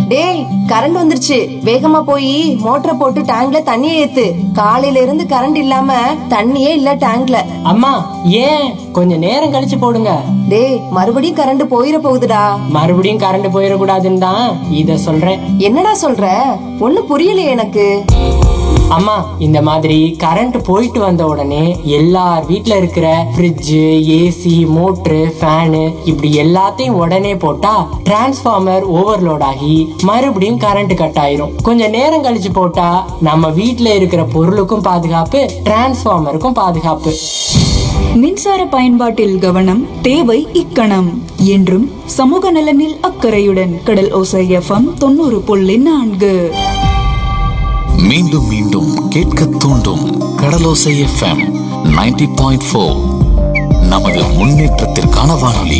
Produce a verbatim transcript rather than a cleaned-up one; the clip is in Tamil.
டேய், கரண்ட் வந்துருச்சு. வேகமா போய் மோட்டரை போட்டு டேங்க்ல தண்ணியை ஏத்து. காலையில இருந்து கரண்ட் இல்லாம தண்ணியே இல்ல டேங்க்ல. அம்மா ஏன் கொஞ்சம் நேரம் கழிச்சு போடுங்க. டேய், மறுபடியும் கரண்ட் போயிட போகுதுடா. மறுபடியும் கரண்ட் போயிடக்கூடாதுன்னு தான் இத சொல்றேன். என்னடா சொல்ற? ஒண்ணும் புரியலையே எனக்கு. அம்மா, இந்த மாதிரி கரண்ட் போயிட்டு வந்த உடனே எல்லார் வீட்ல இருக்கிற ஃப்ரிட்ஜ், ஏசி, மோட்டரு, ஃபேனு இப்படி எல்லாத்தையும் உடனே போட்டா டிரான்ஸ்ஃபார்மர் ஓவர்லோட் ஆகி மறுபடியும் கரண்ட் கட் ஆயிரும். கொஞ்சம் நேரம் கழிச்சு போட்டா நம்ம வீட்ல இருக்கிற பொருளுக்கும் பாதுகாப்பு, டிரான்ஸ்ஃபார்மருக்கும் பாதுகாப்பு. மின்சார பயன்பாட்டில் கவனம் தேவை இக்கணம். என்றும் சமூக நலனில் அக்கறையுடன் கடல் ஓசை எஃப்எம் தொண்ணூறு புள்ளி நான்கு. மீண்டும் மீண்டும் கேட்க தூண்டும் கடலோசை எஃப்எம் நைன்டி பாயிண்ட் ஃபோர். நமது முன்னேற்றத்திற்கான வானொலி.